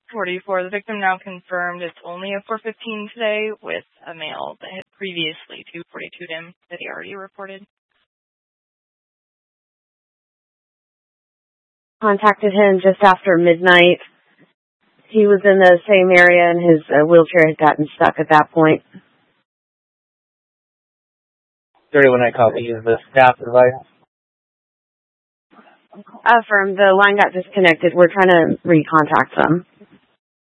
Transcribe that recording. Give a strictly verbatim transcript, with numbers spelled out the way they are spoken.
forty-four. The victim now confirmed it's only a four fifteen today with a male that had previously two forty-two'd him that he already reported. Contacted him just after midnight. He was in the same area and his uh, wheelchair had gotten stuck at that point. thirty-one night copy is the staff device. Affirm, the line got disconnected. We're trying to recontact them.